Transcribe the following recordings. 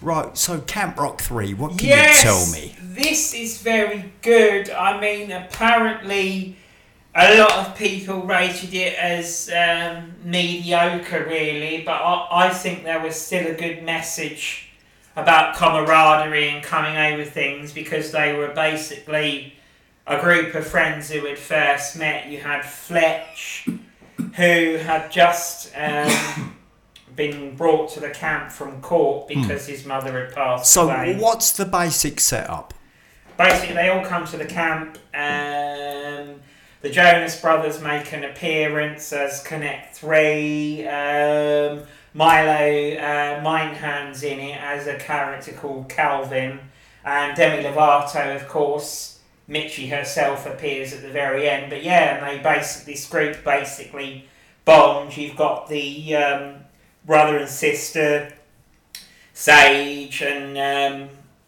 Right, so Camp Rock 3, what can Yes, you tell me? this is very good. I mean, apparently a lot of people rated it as mediocre, really, but I think there was still a good message about camaraderie and coming over things, because they were basically a group of friends who had first met. You had Fletch, who had just been brought to the camp from court because his mother had passed away. So what's the basic setup? Basically, they all come to the camp. The Jonas Brothers make an appearance as Connect 3. Milo Mindhand's in it as a character called Calvin. And Demi Lovato, of course. Mitchie herself appears at the very end. But yeah, and this group basically bonds. You've got the brother and sister, Sage, and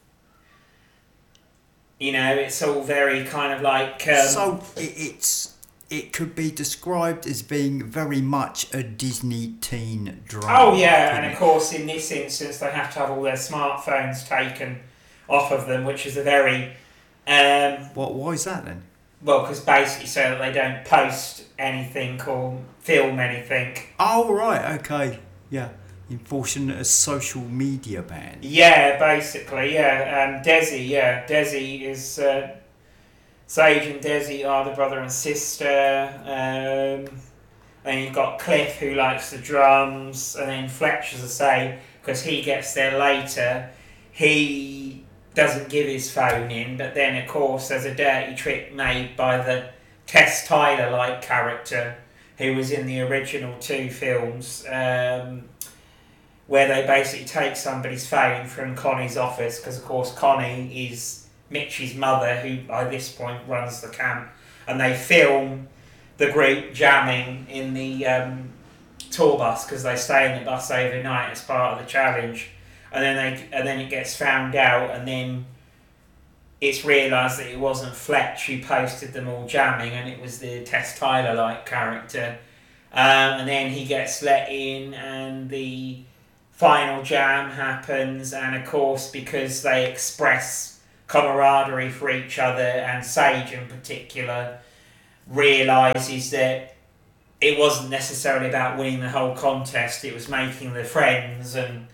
it's all very kind of like. So it could be described as being very much a Disney teen drama. Oh yeah, and of course in this instance they have to have all their smartphones taken off of them, which is a very. Why is that then? Well, because basically so that they don't post anything or film anything. Oh right, okay, yeah. Enforcing a social media ban. Yeah, basically, yeah. Desi is Sage and Desi are the brother and sister. Then you've got Cliff, who likes the drums, and then Fletch, as I say, because he gets there later, he doesn't give his phone in, but then of course there's a dirty trick made by the Tess Tyler-like character who was in the original 2 films. Where they basically take somebody's phone from Connie's office, because of course Connie is Mitchie's mother, who by this point runs the camp, and they film the group jamming in the tour bus, because they stay in the bus overnight as part of the challenge, and then it gets found out, and then it's realised that it wasn't Fletch who posted them all jamming, and it was the Tess Tyler-like character, and then he gets let in, and the final jam happens, and of course because they express camaraderie for each other, and Sage in particular realises that it wasn't necessarily about winning the whole contest, it was making the friends, and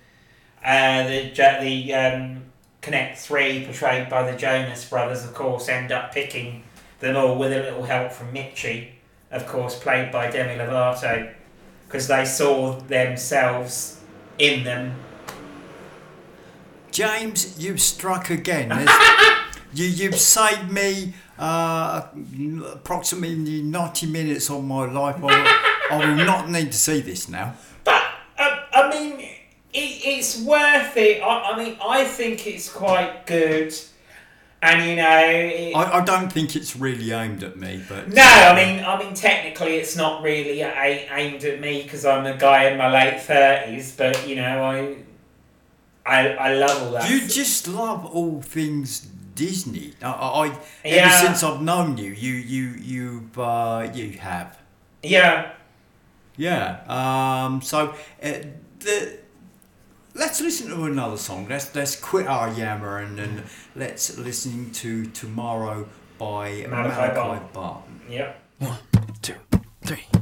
the Connect 3 portrayed by the Jonas Brothers of course end up picking them all with a little help from Mitchie, of course played by Demi Lovato, because they saw themselves in them. James, you've struck again. You've saved me approximately 90 minutes of my life. I will not need to see this now. But, I mean, it's worth it. I think it's quite good. And, I don't think it's really aimed at me, but... No, I mean, technically it's not really aimed at me, because I'm a guy in my late 30s, but, I love all that. You just love all things Disney. Ever Yeah. since I've known you, you have. Yeah. Yeah. So let's listen to another song. Let's quit our yammering and let's listen to Tomorrow by Malachi Barton. Yep. 1, 2, 3.